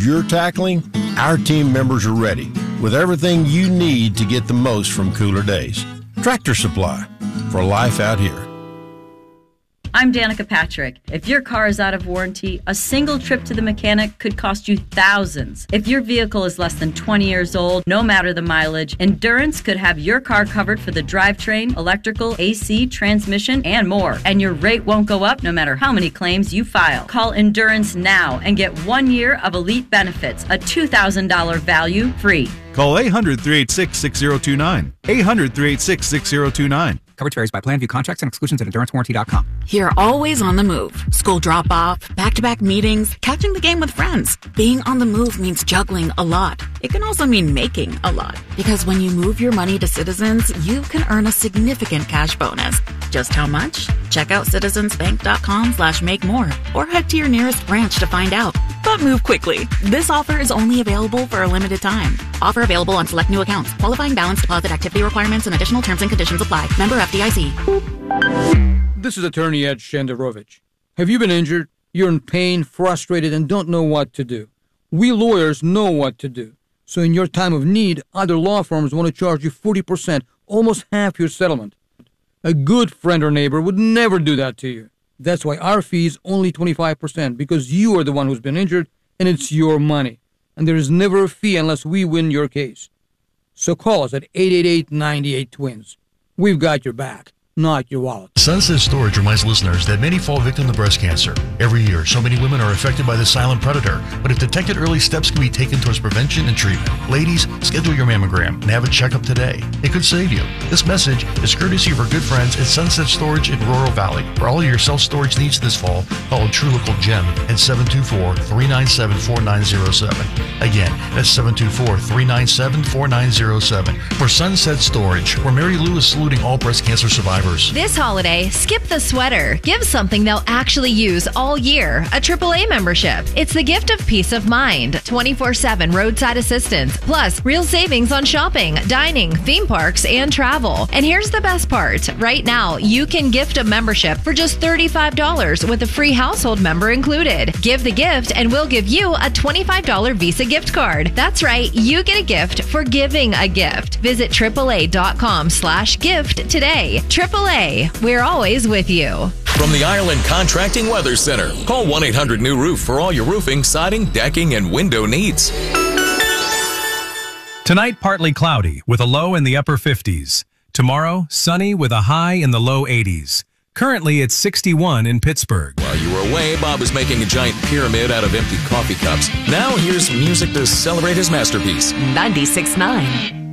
you're tackling, our team members are ready with everything you need to get the most from cooler days. Tractor Supply, for life out here. I'm Danica Patrick. If your car is out of warranty, a single trip to the mechanic could cost you thousands. If your vehicle is less than 20 years old, no matter the mileage, Endurance could have your car covered for the drivetrain, electrical, AC, transmission, and more. And your rate won't go up no matter how many claims you file. Call Endurance now and get 1 year of elite benefits, a $2,000 value free. Call 800-386-6029. 800-386-6029. Coverage varies by plan. View contracts and exclusions at EnduranceWarranty.com. You're always on the move. School drop-off, back-to-back meetings, catching the game with friends. Being on the move means juggling a lot. It can also mean making a lot. Because when you move your money to Citizens, you can earn a significant cash bonus. Just how much? Check out citizensbank.com/make-more or head to your nearest branch to find out. But move quickly. This offer is only available for a limited time. Offer available on select new accounts. Qualifying balance deposit activity requirements and additional terms and conditions apply. Member FDIC. This is attorney Ed Shenderovich. Have you been injured? You're in pain, frustrated, and don't know what to do. We lawyers know what to do. So in your time of need, other law firms want to charge you 40%, almost half your settlement. A good friend or neighbor would never do that to you. That's why our fee is only 25%, because you are the one who's been injured, and it's your money. And there is never a fee unless we win your case. So call us at 888-98-TWINS. We've got your back, not your wallet. Sunset Storage reminds listeners that many fall victim to breast cancer. Every year, so many women are affected by the silent predator. But if detected early, steps can be taken towards prevention and treatment. Ladies, schedule your mammogram and have a checkup today. It could save you. This message is courtesy of our good friends at Sunset Storage in Royal Valley. For all of your self-storage needs this fall, call True Local Gem at 724-397-4907. Again, that's 724-397-4907. For Sunset Storage, where Mary Lou is saluting all breast cancer survivors. This holiday, skip the sweater. Give something they'll actually use all year. A AAA membership. It's the gift of peace of mind. 24/7 roadside assistance. Plus, real savings on shopping, dining, theme parks, and travel. And here's the best part. Right now, you can gift a membership for just $35 with a free household member included. Give the gift and we'll give you a $25 Visa gift card. That's right. You get a gift for giving a gift. Visit AAA.com/gift today. AAA, we're always with you. From the Ireland Contracting Weather Center, call 1-800-NEW-ROOF for all your roofing, siding, decking, and window needs. Tonight, partly cloudy with a low in the upper 50s. Tomorrow, sunny with a high in the low 80s. Currently, it's 61 in Pittsburgh. While you were away, Bob was making a giant pyramid out of empty coffee cups. Now here's music to celebrate his masterpiece. 96.9